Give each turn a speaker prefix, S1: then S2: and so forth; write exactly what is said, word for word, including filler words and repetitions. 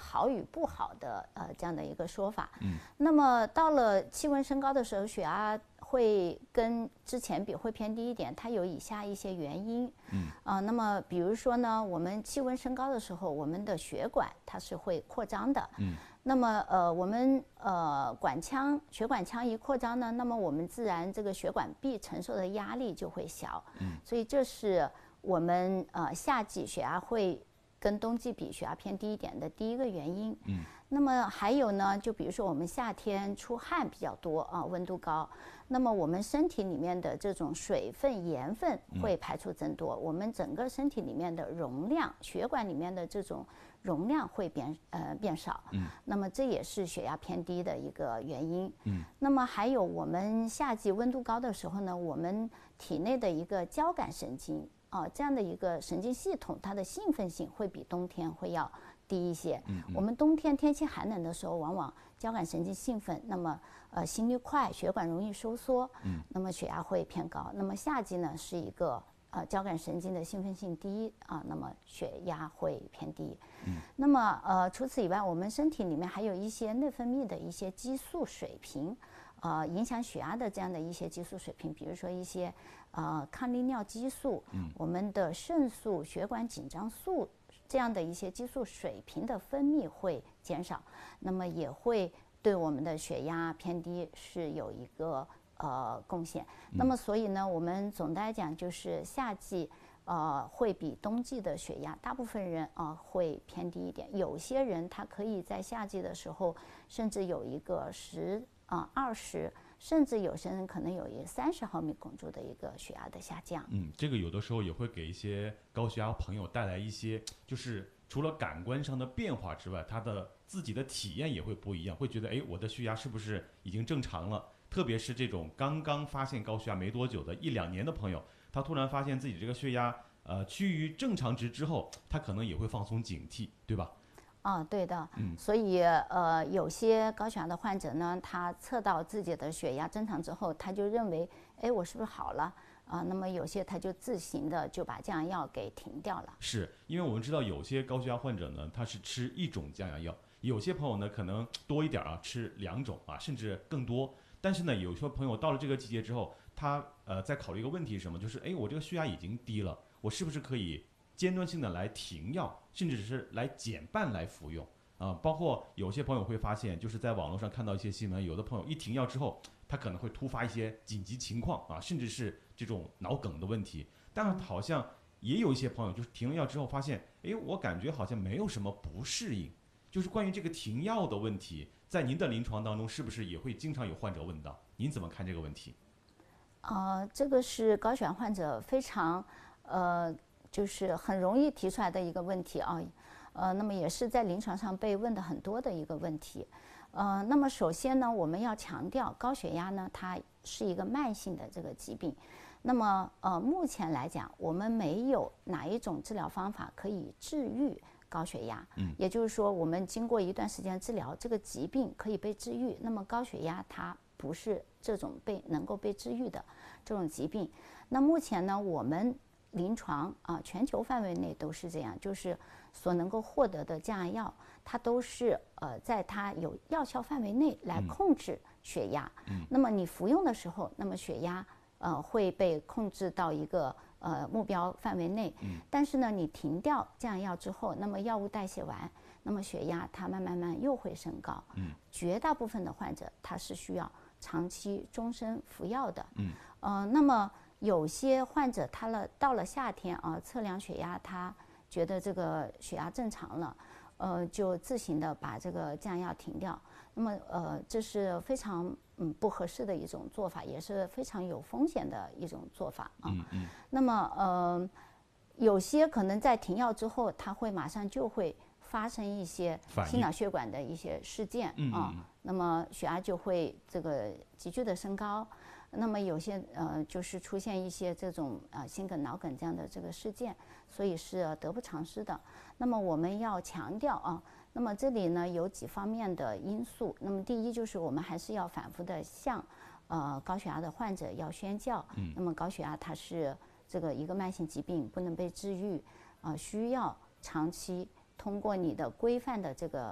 S1: 好与不好的呃这样的一个说法。
S2: 嗯，
S1: 那么到了气温升高的时候，血压会跟之前比会偏低一点，它有以下一些原因。
S2: 嗯，
S1: 啊、呃，那么比如说呢，我们气温升高的时候，我们的血管它是会扩张的。
S2: 嗯，
S1: 那么呃，我们呃管腔血管腔一扩张呢，那么我们自然这个血管壁承受的压力就会小。
S2: 嗯，
S1: 所以这是我们呃夏季血压会跟冬季比血压偏低一点的第一个原因。
S2: 嗯，
S1: 那么还有呢，就比如说我们夏天出汗比较多啊，温度高，那么我们身体里面的这种水分、盐分会排出增多，嗯、我们整个身体里面的容量，血管里面的这种容量会变呃变少。
S2: 嗯，
S1: 那么这也是血压偏低的一个原因。
S2: 嗯，
S1: 那么还有我们夏季温度高的时候呢，我们体内的一个交感神经。啊，这样的一个神经系统，它的兴奋性会比冬天会要低一些。
S2: 嗯嗯、
S1: 我们冬天天气寒冷的时候，往往交感神经兴奋，那么呃心率快，血管容易收缩，
S2: 嗯，
S1: 那么血压会偏高。那么夏季呢是一个呃交感神经的兴奋性低啊，那么血压会偏低。
S2: 嗯，
S1: 那么呃除此以外，我们身体里面还有一些内分泌的一些激素水平。呃，影响血压的这样的一些激素水平，比如说一些呃抗利尿激素，
S2: 嗯，
S1: 我们的肾素、血管紧张素这样的一些激素水平的分泌会减少，那么也会对我们的血压偏低是有一个呃贡献。
S2: 嗯、
S1: 那么所以呢，我们总的来讲就是夏季呃会比冬季的血压，大部分人啊、呃、会偏低一点，有些人他可以在夏季的时候甚至有一个十。啊，二十，甚至有些人可能有一三十毫米汞柱的一个血压的下降。
S2: 嗯，这个有的时候也会给一些高血压朋友带来一些，就是除了感官上的变化之外，他的自己的体验也会不一样，会觉得，哎，我的血压是不是已经正常了？特别是这种刚刚发现高血压没多久的一两年的朋友，他突然发现自己这个血压呃趋于正常值之后，他可能也会放松警惕，对吧？
S1: 啊，对的，
S2: 嗯，
S1: 所以呃，有些高血压的患者呢，他测到自己的血压正常之后，他就认为，哎，我是不是好了啊？那么有些他就自行的就把降压药给停掉了。
S2: 是因为我们知道有些高血压患者呢，他是吃一种降压药，有些朋友呢可能多一点啊，吃两种啊，甚至更多。但是呢，有些朋友到了这个季节之后，他呃在考虑一个问题是什么，就是哎，我这个血压已经低了，我是不是可以间断性的来停药，甚至是来减半来服用啊、呃？包括有些朋友会发现，就是在网络上看到一些新闻，有的朋友一停药之后，他可能会突发一些紧急情况啊，甚至是这种脑梗的问题。但是好像也有一些朋友就是停了药之后发现，哎，我感觉好像没有什么不适应。就是关于这个停药的问题，在您的临床当中，是不是也会经常有患者问到？您怎么看这个问题？
S1: 呃，这个是高血压患者非常呃。就是很容易提出来的一个问题啊，呃，那么也是在临床上被问的很多的一个问题，呃，那么首先呢，我们要强调高血压呢，它是一个慢性的这个疾病，那么呃，目前来讲，我们没有哪一种治疗方法可以治愈高血压，
S2: 嗯，
S1: 也就是说，我们经过一段时间治疗，这个疾病可以被治愈，那么高血压它不是这种被能够被治愈的这种疾病，那目前呢，我们临床啊，全球范围内都是这样，就是所能够获得的降压药，它都是呃在它有药效范围内来控制血压。
S2: 嗯，
S1: 那么你服用的时候，那么血压呃会被控制到一个呃目标范围内。
S2: 嗯，
S1: 但是呢，你停掉降压药之后，那么药物代谢完，那么血压它慢慢慢又会升高。
S2: 嗯，
S1: 绝大部分的患者他是需要长期终身服药的。
S2: 嗯，
S1: 呃，那么有些患者他了到了夏天啊，测量血压，他觉得这个血压正常了，呃，就自行的把这个降压药停掉。那么呃，这是非常嗯不合适的一种做法，也是非常有风险的一种做法啊。
S2: 嗯嗯。
S1: 那么呃，有些可能在停药之后，他会马上就会发生一些心脑血管的一些事件啊，
S2: 嗯嗯嗯，
S1: 那么血压就会这个急剧的升高。那么有些呃就是出现一些这种呃心梗、脑梗这样的这个事件，所以是得不偿失的。那么我们要强调啊，那么这里呢有几方面的因素。那么第一就是我们还是要反复的向呃高血压的患者要宣教，
S2: 嗯，
S1: 那么高血压它是这个一个慢性疾病，不能被治愈，啊、呃，需要长期通过你的规范的这个